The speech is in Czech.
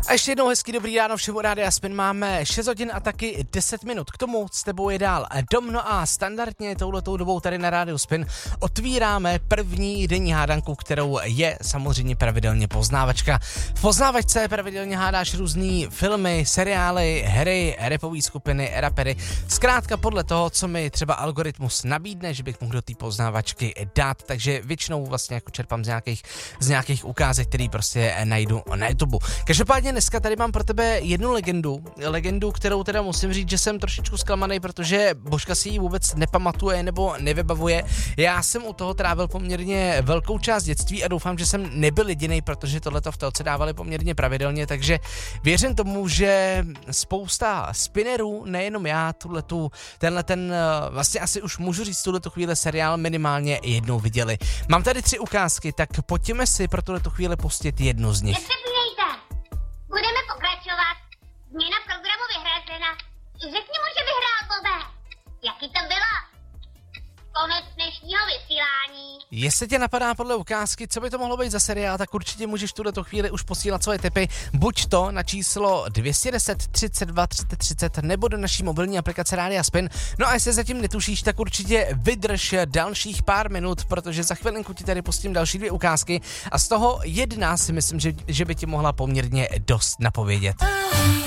A ještě jednou hezký dobrý ráno všem u Rádia Spin. Máme 6 hodin a taky 10 minut. K tomu s tebou je dál Dom. No a standardně touhletou dobou tady na Rádiu Spin otvíráme první denní hádanku, kterou je samozřejmě pravidelně poznávačka. V poznávačce pravidelně hádáš různý filmy, seriály, hry, rapové skupiny, rapery. Zkrátka podle toho, co mi třeba algoritmus nabídne, že bych mohl do té poznávačky dát, takže většinou vlastně jako čerpám z nějakých ukázek, který prostě najdu na YouTube. Každopádně dneska tady mám pro tebe jednu legendu, kterou teda musím říct, že jsem trošičku zklamaný, protože Božka si ji vůbec nepamatuje nebo nevybavuje. Já jsem u toho trávil poměrně velkou část dětství a doufám, že jsem nebyl jedinej, protože tohleto v telce dávali poměrně pravidelně, takže věřím tomu, že spousta spinnerů, nejenom já, vlastně asi už můžu říct tuhletu chvíli seriál minimálně jednou viděli. Mám tady 3 ukázky, tak pojďme si pro tuhletu chvíli pustit jednu z nich. Budeme pokračovat. Změna programu vyhrazena. Řekni mu, že vyhrál Bobe. Jaký to bylo? Konec dnešního vysílání. Jestli tě napadá podle ukázky, co by to mohlo být za seriál, tak určitě můžeš tuto chvíli už posílat svoje tipy. Buď to na číslo 210 32 30 30 nebo do naší mobilní aplikace Rádia Spin. No a jestli zatím netušíš, tak určitě vydrž dalších pár minut, protože za chvilinku ti tady pustím další 2 ukázky a z toho jedna si myslím, že by ti mohla poměrně dost napovědět.